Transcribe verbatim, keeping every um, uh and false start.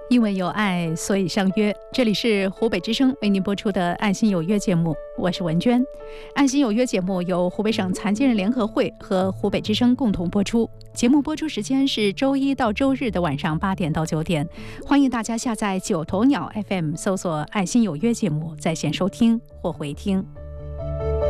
因为有爱，所以相约。这里是湖北之声为您播出的《爱心有约》节目，我是文娟。《爱心有约》节目由湖北省残疾人联合会和湖北之声共同播出。节目播出时间是周一到周日的晚上八点到九点。欢迎大家下载九头鸟 F M， 搜索《爱心有约》节目，在线收听或回听。